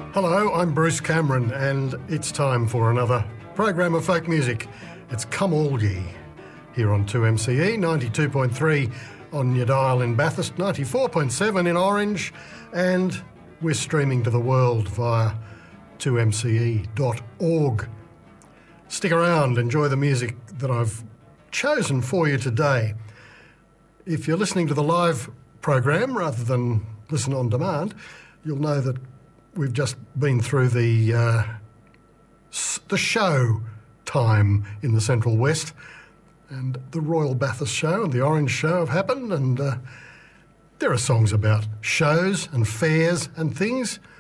Hello, I'm Bruce Cameron, and it's time for another program of folk music. It's Come All Ye, here on 2MCE, 92.3 on your dial in Bathurst, 94.7 in Orange, and we're streaming to the world via 2mce.org. Stick around, enjoy the music that I've chosen for you today. If you're listening to the live program rather than listen on demand, you'll know that we've just been through the show time in the Central West, and the Royal Bathurst Show and the Orange Show have happened, and there are songs about shows and fairs and things,